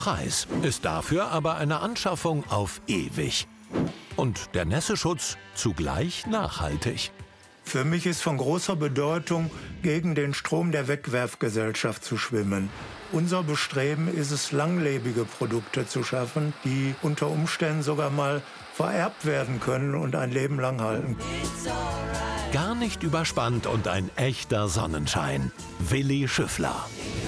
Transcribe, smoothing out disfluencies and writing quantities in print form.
Preis ist dafür aber eine Anschaffung auf ewig. Und der Nässeschutz zugleich nachhaltig. Für mich ist von großer Bedeutung, gegen den Strom der Wegwerfgesellschaft zu schwimmen. Unser Bestreben ist es, langlebige Produkte zu schaffen, die unter Umständen sogar mal vererbt werden können und ein Leben lang halten. Gar nicht überspannt und ein echter Sonnenschein. Willi Schüffler.